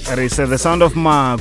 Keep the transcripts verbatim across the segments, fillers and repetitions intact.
It is uh, the sound of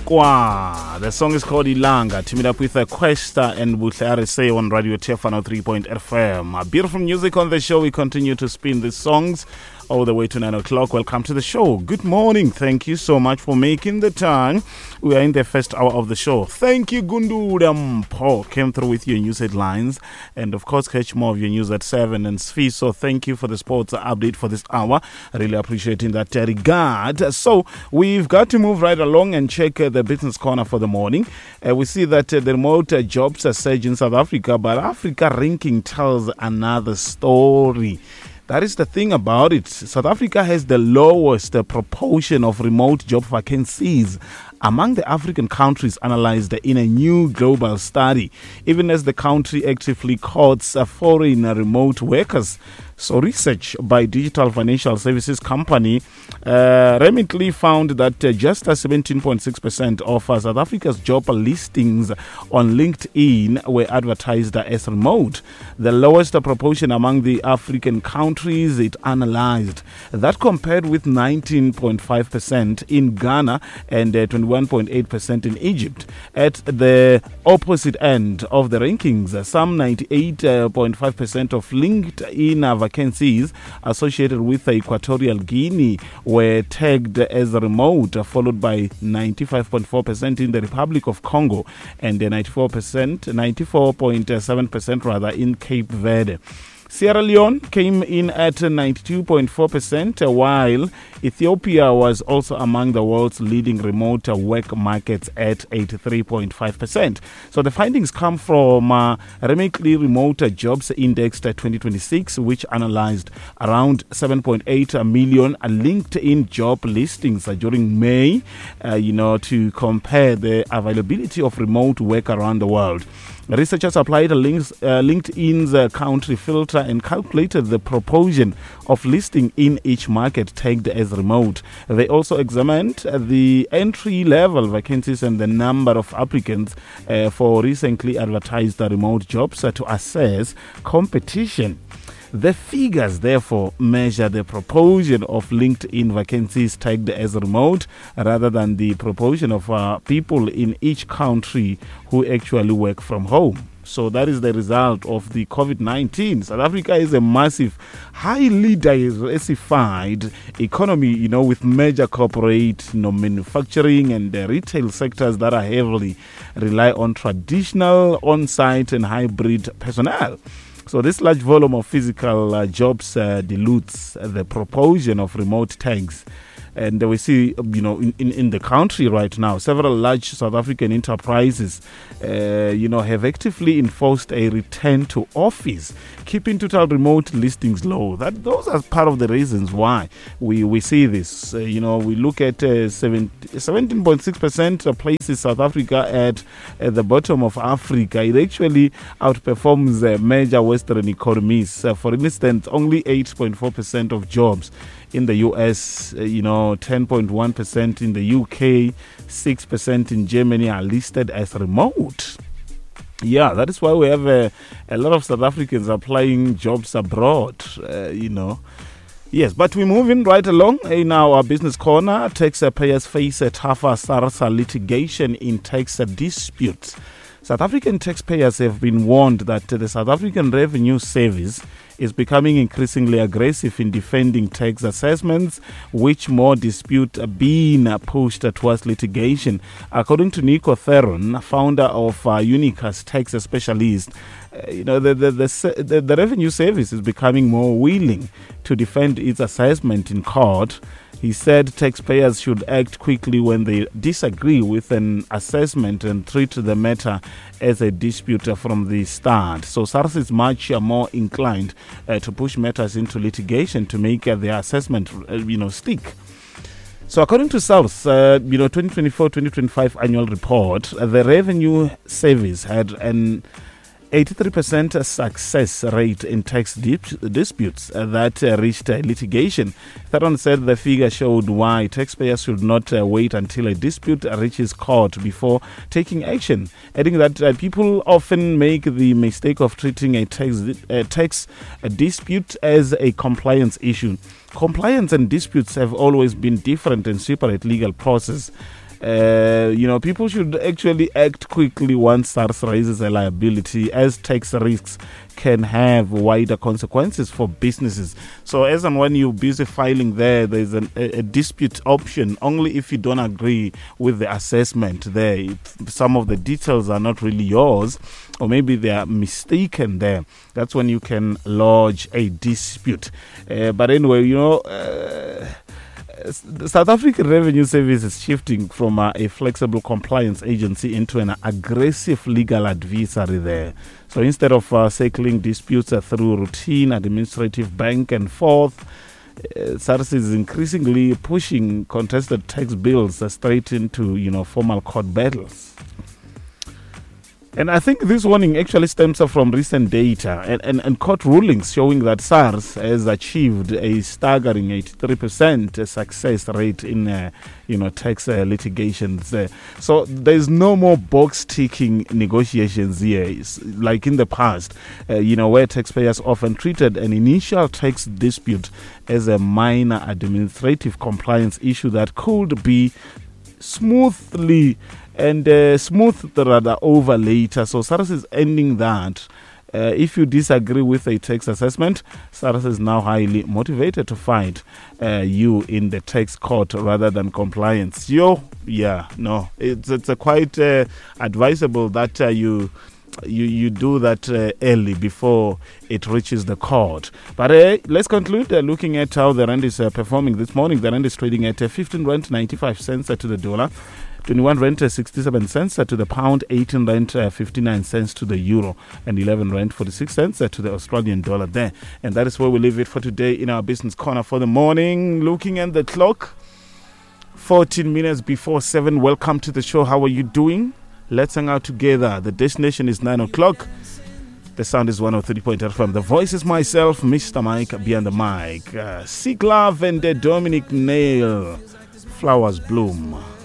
Makwa. The song is called Ilanga. Teamed up with uh, Questa and Butle Say on Radio Tefano three point F M. Uh, beautiful music on the show. We continue to spin these songs all the way to nine o'clock. Welcome to the show. Good morning. Thank you so much for making the time. We are in the first hour of the show. Thank you, Gundudam Paul. Came through with your news headlines. And of course, catch more of your news at seven and Sfi. So thank you for the sports update for this hour. I really appreciating that uh, regard. So we've got to move right along and check uh, the business corner for the morning. Uh, we see that uh, the remote uh, jobs are surge in South Africa, but Africa ranking tells another story. That is the thing about it. South Africa has the lowest uh, proportion of remote job vacancies among the African countries analyzed in a new global study, even as the country actively courts uh, foreign uh, remote workers. So research by digital financial services company uh, Remitly found that uh, just uh, seventeen point six percent of uh, South Africa's job listings on LinkedIn were advertised as remote, the lowest uh, proportion among the African countries it analyzed. That compared with nineteen point five percent in Ghana and uh, twenty-one point eight percent in Egypt. At the opposite end of the rankings, uh, some ninety-eight point five percent of LinkedIn uh, vacancies associated with Equatorial Guinea were tagged as remote, followed by ninety-five point four percent in the Republic of Congo and ninety-four percent, ninety-four point seven percent rather in Cape Verde. Sierra Leone came in at ninety-two point four percent, while Ethiopia was also among the world's leading remote work markets at eighty-three point five percent. So the findings come from uh, Remitly Remote Jobs Index twenty twenty-six, which analyzed around seven point eight million LinkedIn job listings during May, uh, you know, to compare the availability of remote work around the world. Researchers applied a links, uh, LinkedIn's uh, country filter and calculated the proportion of listing in each market tagged as remote. They also examined uh, the entry-level vacancies and the number of applicants uh, for recently advertised remote jobs uh, to assess competition. The figures, therefore, measure the proportion of LinkedIn vacancies tagged as remote rather than the proportion of uh, people in each country who actually work from home. So that is the result of the COVID nineteen. South Africa is a massive, highly diversified economy, you know, with major corporate, you know, manufacturing and uh, retail sectors that are heavily rely on traditional on-site and hybrid personnel. So this large volume of physical uh, jobs uh, dilutes uh, the proportion of remote tags. And uh, we see, you know, in, in, in the country right now, several large South African enterprises, uh, you know, have actively enforced a return to office, keeping total remote listings low. That those are part of the reasons why we, we see this. Uh, you know, we look at uh, seventeen point six percent places South Africa at, at the bottom of Africa. It actually outperforms uh, major Western economies. Uh, for instance, only eight point four percent of jobs in the U S, uh, you know, ten point one percent in the U K, six percent in Germany are listed as remote. Yeah, that is why we have a, a lot of South Africans applying jobs abroad, uh, you know. Yes, but we're moving right along in our business corner. Taxpayers face a tougher SARSA litigation in tax disputes. South African taxpayers have been warned that the South African Revenue Service is becoming increasingly aggressive in defending tax assessments, which more dispute being pushed towards litigation. According to Nico Theron, founder of uh, Unicas Tax Specialist, uh, you know, the the, the the the Revenue Service is becoming more willing to defend its assessment in court. He said taxpayers should act quickly when they disagree with an assessment and treat the matter as a dispute from the start. So SARS is much uh, more inclined uh, to push matters into litigation to make uh, their assessment, uh, you know, stick. So according to SARS, uh, you know, twenty twenty-four twenty twenty-five annual report, uh, the Revenue Service had an eighty-three percent success rate in tax dip- disputes uh, that uh, reached uh, litigation. Theron said the figure showed why taxpayers should not uh, wait until a dispute reaches court before taking action, adding that uh, people often make the mistake of treating a tax, uh, tax a dispute as a compliance issue. Compliance and disputes have always been different and separate legal process. Uh, you know, people should actually act quickly once SARS raises a liability, as tax risks can have wider consequences for businesses. So as and when you're busy filing there, there's an, a, a dispute option only if you don't agree with the assessment there. If some of the details are not really yours, or maybe they are mistaken there, that's when you can lodge a dispute. Uh, but anyway, you know... Uh, The South African Revenue Service is shifting from uh, a flexible compliance agency into an aggressive legal adversary there. So instead of uh, settling disputes uh, through routine administrative back and forth, uh, SARS is increasingly pushing contested tax bills uh, straight into, you know, formal court battles. And I think this warning actually stems from recent data and, and, and court rulings showing that SARS has achieved a staggering eighty-three percent success rate in, uh, you know, tax uh, litigations. Uh, so there's no more box-ticking negotiations here, it's like in the past, uh, you know, where taxpayers often treated an initial tax dispute as a minor administrative compliance issue that could be smoothly and uh, smooth rather over later. So SARS is ending that. Uh, if you disagree with a tax assessment, SARS is now highly motivated to fight uh, you in the tax court rather than compliance. Yo, yeah, no, it's it's a quite uh, advisable that uh, you. You you do that uh, early before it reaches the court. But uh, let's conclude uh, looking at how the rand is uh, performing this morning. The rand is trading at uh, fifteen rand ninety-five cents uh, to the dollar, twenty-one rand uh, sixty-seven cents uh, to the pound, eighteen rand uh, fifty-nine cents to the euro, and eleven rand forty-six cents uh, to the Australian dollar there. And that is where we leave it for today in our business corner for the morning. Looking at the clock, fourteen minutes before seven. Welcome to the show. How are you doing? Let's hang out together. The destination is nine o'clock. The sound is one oh three point eight F M. The voice is myself, Mister Mike, behind the mic. Uh, Seek Love and uh, Dominic Nail. Flowers Bloom.